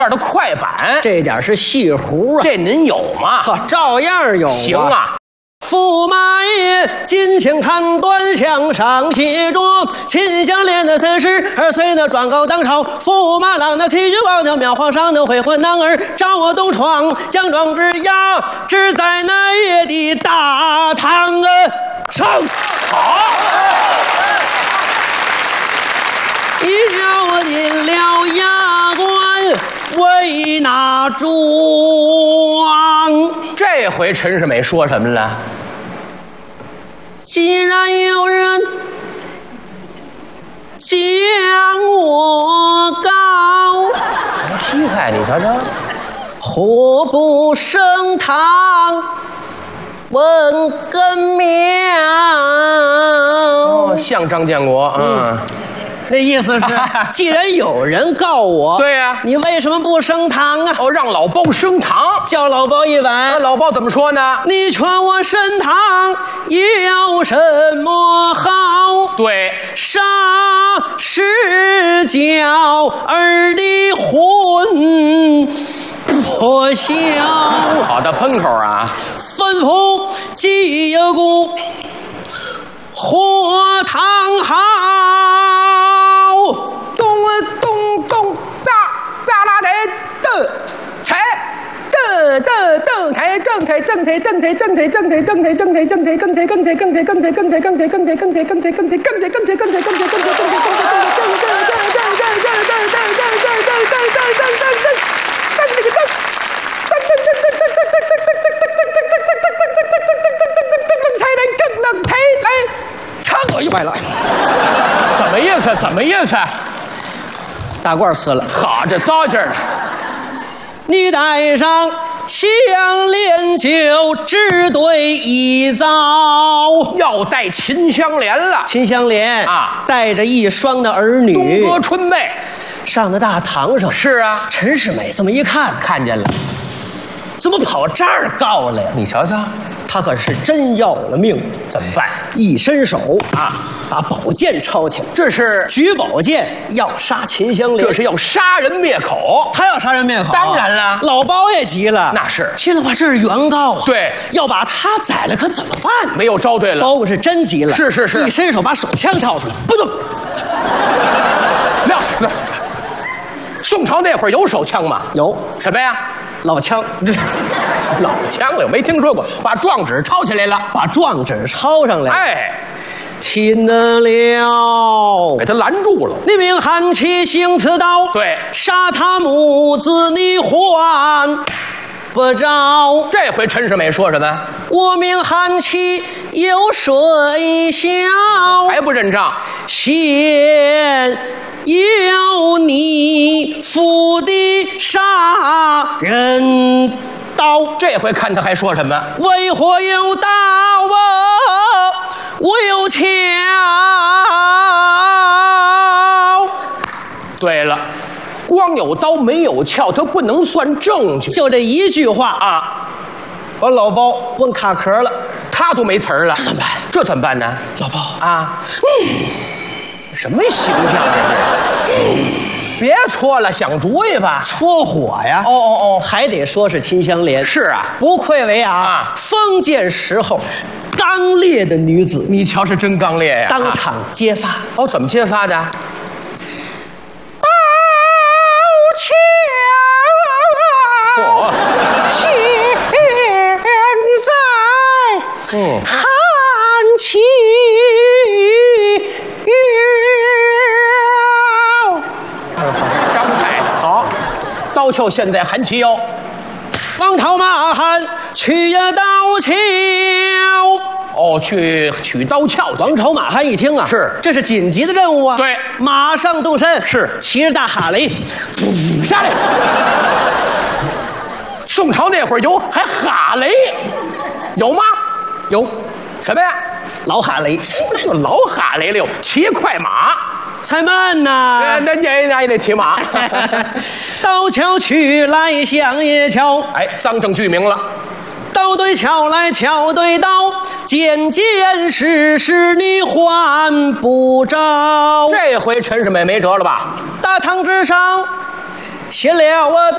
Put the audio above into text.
这儿的快板， 这点是戏胡啊， 这您有吗？ 呵，照样有、啊。 行啊。 驸马爷金钱看端详上写着，秦香莲的32岁的转高当朝，驸马郎的齐君王的庙皇上的会婚男儿，赵我东闯将壮之呀，只在那夜的大堂上。 好， 要进了衙官为那庄。 这回陈世美说什么了？ 既然有人将我告， 稀罕你瞧瞧， 何不升堂问个妙？ 哦，像张建国， 那意思是，既然有人告我， 对呀、 你为什么不升堂啊？ 哦，让老包升堂， 叫老包一碗。 那老包怎么说呢？ 你劝我升堂有什么好？ 对， 啥是叫儿的婚破晓？ 好的喷口啊！ 吩咐祭鼓火堂好。 咚哒哒啦的踩坏了， 怎么意思？怎么意思？ 大褂撕了。 好，这糟劲儿。 你带上香莲酒，只对一遭。 要带秦香莲了。 秦香莲啊， 带着一双的儿女， 东阁春妹上到大堂上。 是啊， 陈世美这么一看， 看见了， 怎么跑这儿告来呀？ 你瞧瞧， 他可是真要了命。 怎么办？ 一伸手啊， 把宝剑抄起来， 这是举宝剑要杀秦香莲， 这是要杀人灭口。 他要杀人灭口。 当然了， 老包也急了， 那是急了吧？这是原告啊， 对， 要把他宰了，可怎么办？ 没有招对了。 包公是真急了， 是， 一伸手把手枪掏出来，不动。 撂下。宋朝那会儿有手枪吗？ 有什么呀？ 老枪， 老枪了，我没听说过。把状纸抄起来了， 把状纸抄上来， 哎， 听得了， 给他拦住了。 你命韩琦行此道， 对， 杀他母子你还不着。 这回陈世美说什么？ 我命韩琦有水小， 还不认账？ 先有你府的杀人刀。 这回看他还说什么？ 为何有刀啊？我有枪。 对了，光有刀没有鞘，他不能算证据。 就这一句话啊， 把老包问卡壳了， 他都没词儿了， 这怎么办？ 这怎么办呢？ 老包啊，什么形象这是？别搓了，想主意吧。 搓火呀！ 哦， 还得说是秦香莲。 是啊， 不愧为封建时候刚烈的女子。 你瞧，是真刚烈呀！ 当场揭发。 哦，怎么揭发的？ 抱歉，现在韩琦张太好，刀鞘现在韩琦腰。 王朝马汉取呀刀鞘。 哦，去取刀鞘。 王朝马汉一听啊， 是， 这是紧急的任务啊。 对， 马上动身。 是， 骑着大哈雷， 下来。宋朝那会儿还哈雷，有吗？ 有， 什么呀？ 老哈雷， 就老哈雷了，骑快马。 太慢呐！ 那也得骑马。 刀鞘取来响也敲， 哎，赃证具名了。 刀对鞘来，鞘对刀，件件事事你还不着。 这回陈世美没辙了吧？ 大堂之上写了我。